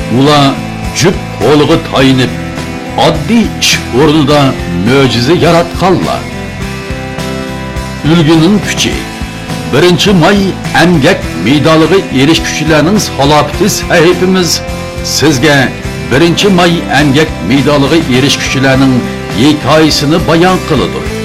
Ular jüp qo'liga tayinib, oddiy ish o'rnida mo'jiza yaratganlar. Ulguning kuchi 1-may emgak medaliga erishuvchilarning salohiyati sahifamiz sizga 1-may emgak medaliga erishuvchilarning hikoyasini bayon qiladi.